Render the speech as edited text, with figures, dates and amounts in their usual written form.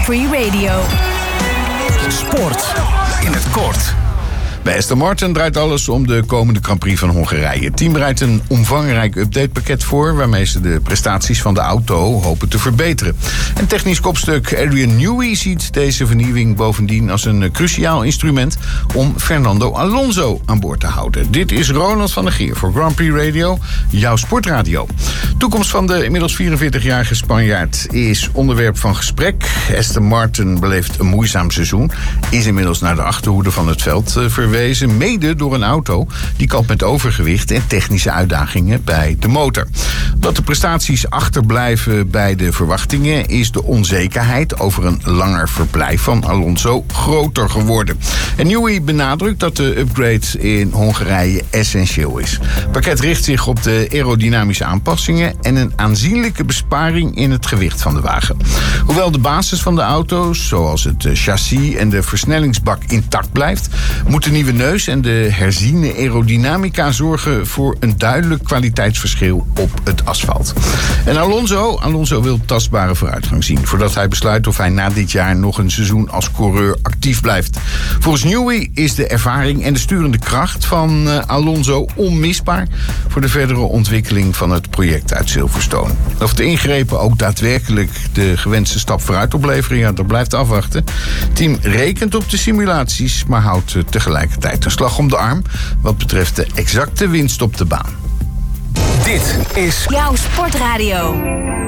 Free Radio. Sport in het kort. Bij Aston Martin draait alles om de komende Grand Prix van Hongarije. Het team bereidt een omvangrijk updatepakket voor, waarmee ze de prestaties van de auto hopen te verbeteren. En technisch kopstuk Adrian Newey ziet deze vernieuwing bovendien als een cruciaal instrument om Fernando Alonso aan boord te houden. Dit is Ronald van der Geer voor Grand Prix Radio, jouw sportradio. Toekomst van de inmiddels 44-jarige Spanjaard is onderwerp van gesprek. Aston Martin beleeft een moeizaam seizoen, is inmiddels naar de achterhoede van het veld verwezen, mede door een auto die kampt met overgewicht en technische uitdagingen bij de motor. Dat de prestaties achterblijven bij de verwachtingen is de onzekerheid over een langer verblijf van Alonso groter geworden. En Newey benadrukt dat de upgrade in Hongarije essentieel is. Het pakket richt zich op de aerodynamische aanpassingen en een aanzienlijke besparing in het gewicht van de wagen. Hoewel de basis van de auto's, zoals het chassis en de versnellingsbak intact blijft, moet de nieuwe neus en de herziene aerodynamica zorgen voor een duidelijk kwaliteitsverschil op het asfalt. En Alonso wil tastbare vooruitgang zien, voordat hij besluit of hij na dit jaar nog een seizoen als coureur actief blijft. Volgens Newey is de ervaring en de sturende kracht van Alonso onmisbaar voor de verdere ontwikkeling van het project uit Silverstone. Of de ingrepen ook daadwerkelijk de gewenste stap vooruit opleveren, ja, dat blijft afwachten. Het team rekent op de simulaties, maar houdt tegelijkertijd een slag om de arm wat betreft de exacte winst op de baan. Dit is jouw sportradio.